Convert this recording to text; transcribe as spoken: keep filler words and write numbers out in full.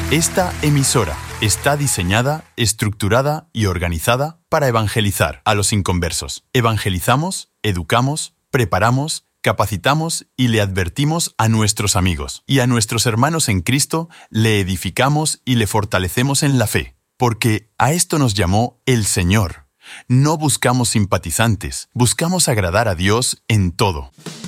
Esta emisora está diseñada, estructurada y organizada para evangelizar a los inconversos. Evangelizamos, educamos, preparamos, capacitamos y le advertimos a nuestros amigos. Y a nuestros hermanos en Cristo le edificamos y le fortalecemos en la fe. Porque a esto nos llamó el Señor. No buscamos simpatizantes, buscamos agradar a Dios en todo.